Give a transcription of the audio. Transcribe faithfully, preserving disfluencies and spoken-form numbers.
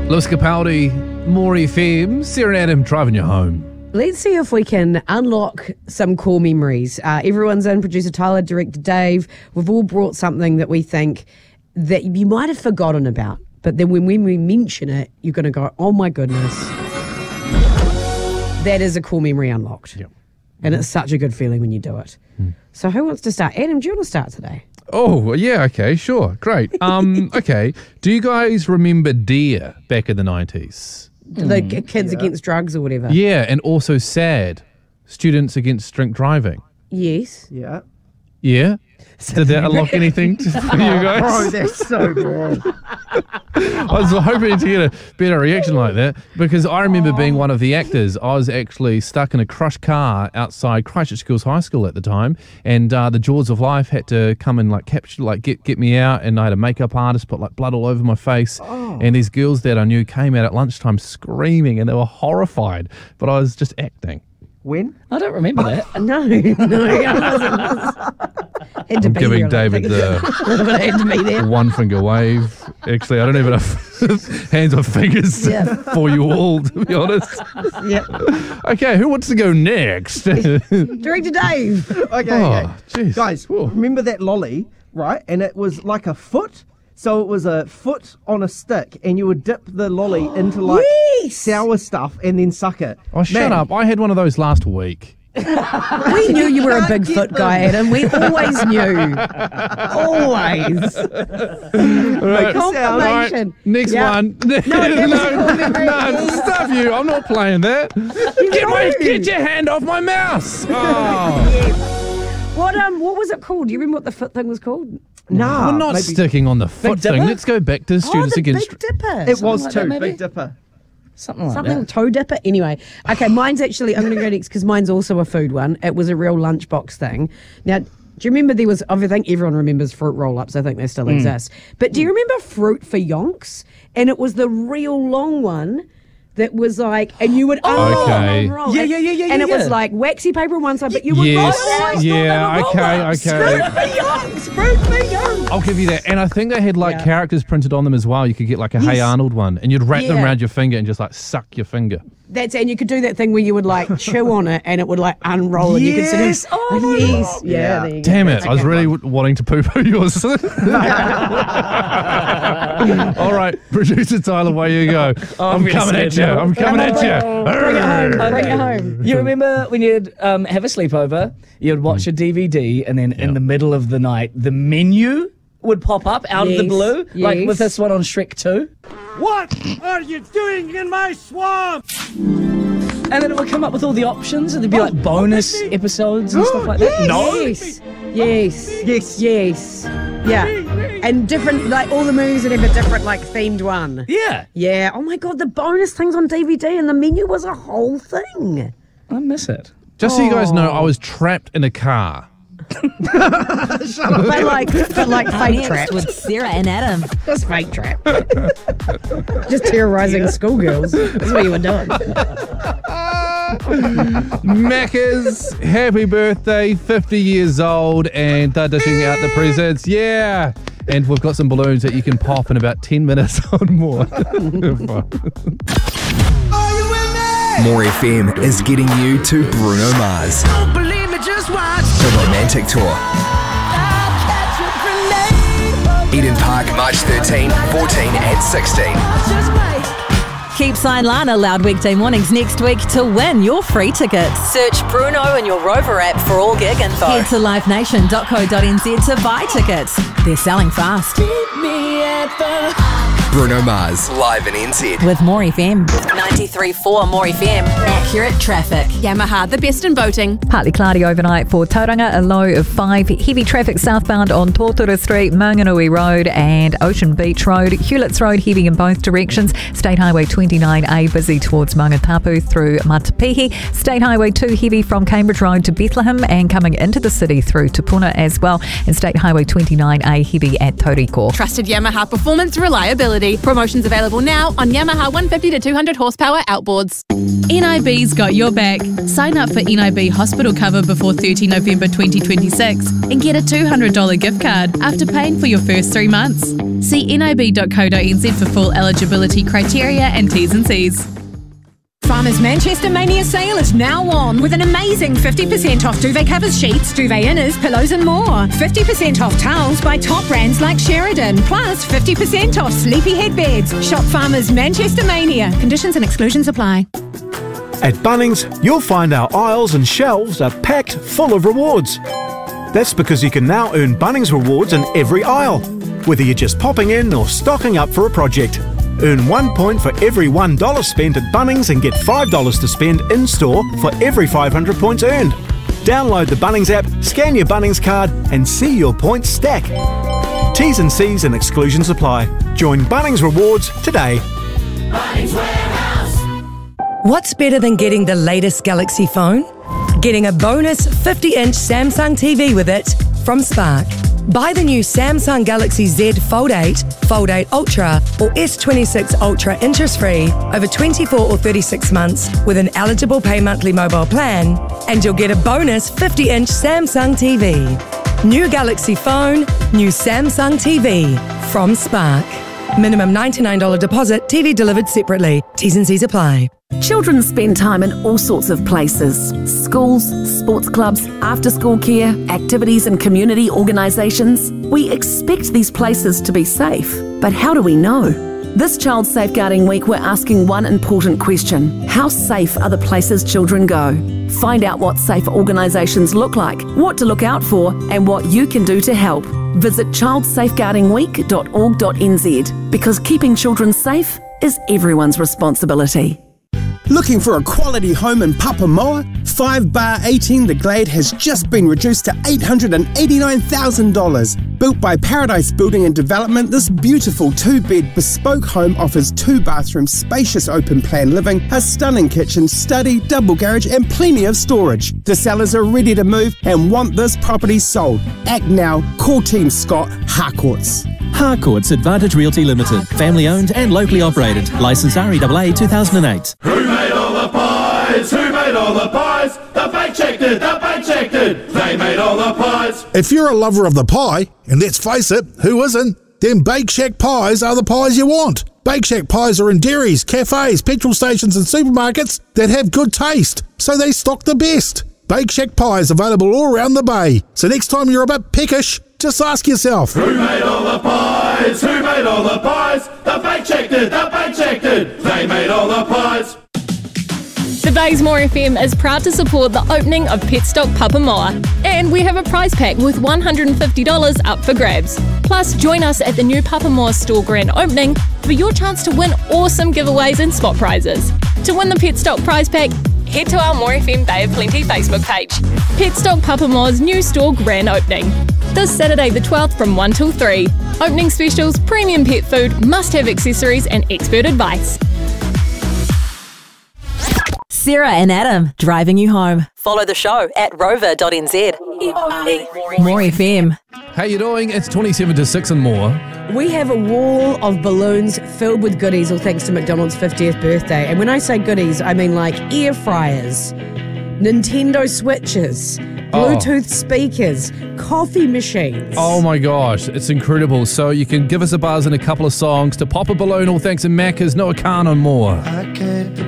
Lewis Capaldi, Maury F M, Sarah and Adam driving you home. Let's see if we can unlock some core memories. Uh, everyone's in, producer Tyler, director Dave. We've all brought something that we think that you might have forgotten about. But then when we mention it, you're going to go, oh my goodness. That is a core memory unlocked. Yep. And it's such a good feeling when you do it. Mm. So who wants to start? Adam, do you want to start today? Oh, yeah, okay, sure. Great. Um, okay. Do you guys remember DARE back in the nineties? The mm, Kids yeah. Against Drugs or whatever? Yeah, and also SAD, Students Against Drink Driving. Yes. Yeah. Yeah? Did that unlock anything for you guys? Oh, that's so bad. I was hoping to get a better reaction like that because I remember oh. being one of the actors. I was actually stuck in a crushed car outside Christchurch Girls High School at the time, and uh, the Jaws of Life had to come and like capture, like get get me out, and I had a makeup artist put like blood all over my face, oh. and these girls that I knew came out at lunchtime screaming, and they were horrified, but I was just acting. When? I don't remember that. no, no, I wasn't. I'm giving David the, the one finger wave. Actually, I don't even have hands or fingers yeah. for you all, to be honest. Yep. Okay, who wants to go next? Director Dave. Okay, oh, okay. Guys, Whoa. remember that lolly, right? And it was like a foot. So it was a foot on a stick, and you would dip the lolly into like yes! sour stuff and then suck it. Oh, shut Man. up. I had one of those last week. We knew you were a big foot guy, Adam. We always knew. Always. Right. Confirmation. Right. Next yep. one. No, no, no, no, stop you. I'm not playing that. Get, my, get your hand off my mouse. Oh. Yes. What um? What was it called? Do you remember what the foot thing was called? No, we're not maybe sticking on the foot thing. Let's go back to Students oh, the Against Big Dipper. It Something was like too that, Big Dipper. Something like Something that. toe dipper. Anyway, okay, mine's actually. I'm going to go next because mine's also a food one. It was a real lunchbox thing. Now, do you remember there was? I think everyone remembers fruit roll-ups. I think they still mm. exist. But do you remember fruit for yonks? And it was the real long one. That was like, and you would unroll okay. and unroll. Yeah, yeah, yeah, yeah. And yeah, it was yeah. like waxy paper on one side, but you would yes. roll it. Yeah, okay, okay. Fruit for yonks, fruit for yonks. I'll give you that. And I think they had like yeah. characters printed on them as well. You could get like a yes. Hey Arnold one, and you'd wrap yeah. them around your finger and just like suck your finger. That's and you could do that thing where you would like chew on it and it would like unroll and yes. you could sort of oh yes yeah, yeah. There you damn go. it! That's I was really one. wanting to poo-poo yours. All right, producer Tyler, away you go. I'm coming at you. I'm coming at you. Bring it home. Okay. Bring it home. You remember when you'd um, have a sleepover, you'd watch mm. a D V D, and then yep. in the middle of the night, the menu would pop up out yes. of the blue, yes. like with this one on Shrek two. What are you doing in my swamp? And then it would come up with all the options, and there'd be like bonus episodes and stuff like that. Yes. No? Yes. Yes. Yes. Yes. Yeah. And different, like all the movies would have a different, like themed one. Yeah. Yeah. Oh my God, the bonus things on D V D and the menu was a whole thing. I miss it. Just oh. so you guys know, I was trapped in a car. but like, but like fake trap with Sarah and Adam. Just fake trap. Just terrorising yeah. schoolgirls. That's what you were doing. Macca's, happy birthday, fifty years old, and they're dishing out the presents. Yeah. And we've got some balloons that you can pop in about ten minutes or more. More F M is getting you to Bruno Mars. Don't believe me, just watch. The Romantic Tour. Eden Park, March thirteenth, fourteenth and sixteenth. Keep Sign Lana loud weekday mornings next week to win your free tickets. Search Bruno in your Rover app for all gig info. Head to live nation dot co dot n z to buy tickets. They're selling fast. Keep me at the... Bruno Mars, live in N Z. With More F M. ninety-three point four More F M. Accurate traffic. Yamaha, the best in boating. Partly cloudy overnight for Tauranga, a low of five. Heavy traffic southbound on Tōtara Street, Manganui Road and Ocean Beach Road. Hewletts Road heavy in both directions. State Highway twenty-nine A busy towards Mangatapu through Matapihi. State Highway two heavy from Cambridge Road to Bethlehem and coming into the city through Tupuna as well. And State Highway twenty-nine A heavy at Tauriko. Trusted Yamaha performance reliability. reliability. Promotions available now on Yamaha one fifty to two hundred horsepower outboards. N I B's got your back. Sign up for N I B hospital cover before thirtieth of November twenty twenty-six and get a two hundred dollars gift card after paying for your first three months. See N I B dot co dot n z for full eligibility criteria and T's and C's. Farmers Manchester Mania sale is now on with an amazing fifty percent off duvet covers, sheets, duvet inners, pillows and more. fifty percent off towels by top brands like Sheridan. Plus fifty percent off sleepy headbeds. Shop Farmers Manchester Mania. Conditions and exclusions apply. At Bunnings, you'll find our aisles and shelves are packed full of rewards. That's because you can now earn Bunnings rewards in every aisle, whether you're just popping in or stocking up for a project. Earn one point for every one dollar spent at Bunnings and get five dollars to spend in-store for every five hundred points earned. Download the Bunnings app, scan your Bunnings card and see your points stack. T's and C's and exclusions apply. Join Bunnings Rewards today. Bunnings Warehouse. What's better than getting the latest Galaxy phone? Getting a bonus fifty inch Samsung T V with it from Spark. Buy the new Samsung Galaxy Z Fold eight, Fold eight Ultra or S twenty-six Ultra interest-free over twenty-four or thirty-six months with an eligible pay monthly mobile plan and you'll get a bonus fifty inch Samsung T V. New Galaxy phone, new Samsung T V from Spark. Minimum ninety-nine dollars deposit, T V delivered separately. T's and C's apply. Children spend time in all sorts of places. Schools, sports clubs, after-school care, activities and community organisations. We expect these places to be safe, but how do we know? This Child Safeguarding Week, we're asking one important question. How safe are the places children go? Find out what safe organisations look like, what to look out for, and what you can do to help. Visit child safeguarding week dot org dot n z because keeping children safe is everyone's responsibility. Looking for a quality home in Papamoa? five bar eighteen The Glade has just been reduced to eight hundred eighty-nine thousand dollars. Built by Paradise Building and Development, this beautiful two-bed bespoke home offers two bathrooms, spacious open-plan living, a stunning kitchen, study, double garage and plenty of storage. The sellers are ready to move and want this property sold. Act now. Call Team Scott Harcourts. Harcourts Advantage Realty Limited. Family owned and locally operated. Licence R E A A two thousand eight. Who made all the pies? Who made all the pies? The Bake Shack did, the Bake Shack did. They made all the pies. If you're a lover of the pie, and let's face it, who isn't? Then Bake Shack pies are the pies you want. Bake Shack pies are in dairies, cafes, petrol stations and supermarkets that have good taste, so they stock the best. Bake Shack pies available all around the bay. So next time you're a bit peckish, just ask yourself, who made all the pies? Who made all the pies? The Bake Shack did, the Bake Shack did. They made all the pies. The Baysmore F M is proud to support the opening of Petstock Papamoa, and we have a prize pack with one hundred fifty dollars up for grabs. Plus, join us at the new Papamoa store grand opening for your chance to win awesome giveaways and spot prizes. To win the Petstock prize pack, head to our More F M Bay of Plenty Facebook page. Petstock Papamoa's new store grand opening. This Saturday the twelfth from one till three. Opening specials, premium pet food, must-have accessories and expert advice. Sarah and Adam, driving you home. Follow the show at rover dot n z. More F M. How you doing? It's twenty-seven to six and more. We have a wall of balloons filled with goodies, all thanks to McDonald's fiftieth birthday. And when I say goodies, I mean like air fryers, Nintendo Switches, Bluetooth oh. speakers, coffee machines. Oh my gosh, it's incredible. So you can give us a buzz and a couple of songs to pop a balloon, all thanks to Macca's, Noah Khan and more.